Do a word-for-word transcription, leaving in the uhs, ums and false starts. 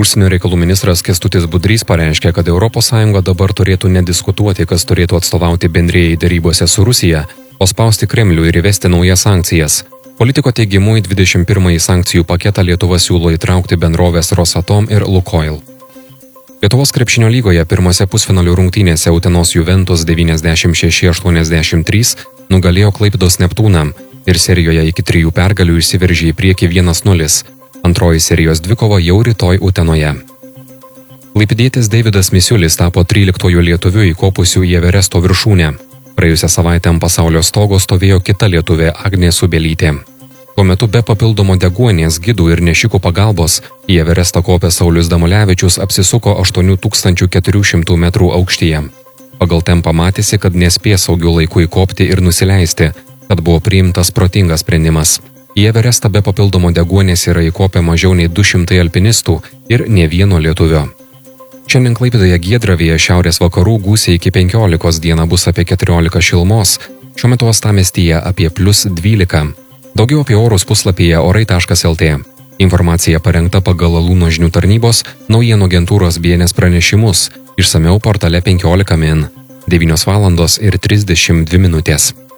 Užsienio reikalų ministras Kęstutis Budrys pareiškė, kad Europos Sąjunga dabar turėtų nediskutuoti, kas turėtų atstovauti bendrijai darybose su Rusija, o spausti Kremlių ir įvesti naujas sankcijas. Politiko teigimu į dvidešimt pirmąjį sankcijų paketą Lietuva siūlo įtraukti bendrovės Rosatom ir Lukoil. Lietuvos krepšinio lygoje pirmose pusfinalių rungtynėse Utenos Juventus devyniasdešimt šeši aštuoniasdešimt trys nugalėjo Klaipėdos Neptūną ir serijoje iki trijų pergalių išsiveržė į priekį vienas nulis. Antroji serijos dvikova jau rytoj Utenoje. Klaipėdietis Deividas Misiulis tapo tryliktuoju lietuviu įkopusiu į Everesto viršūnę. Praėjusią savaitę ant pasaulio stogo stovėjo kita lietuvė Agnė Subelytė. Tuo metu be papildomo deguonies, gidų ir nešikų pagalbos į Everestą kopę Saulius Damulevičius apsisuko aštuonių tūkstančių keturių šimtų metrų aukštyje. Pagal tempą matėsi, kad nespės saugiu laiku įkopti ir nusileisti, kad buvo priimtas protingas sprendimas. Į Everestą be papildomo deguonies yra įkopę mažiau nei du šimtai alpinistų ir nė vieno lietuvio. Šiandien Klaipėdoje giedra, vėjas šiaurės vakarų, gūsiai iki penkiolikos, dieną bus apie keturiolika šilumos, šiuo metu uostamiestyje apie plius dvylika. Daugiau apie orus puslapyje orai taškas el tė. Informacija parengta pagal Alūno žinių tarnybos naujienų agentūros B N S pranešimus, išsamiau portale penkiolika min. devynios valandos ir trisdešimt dvi minutės.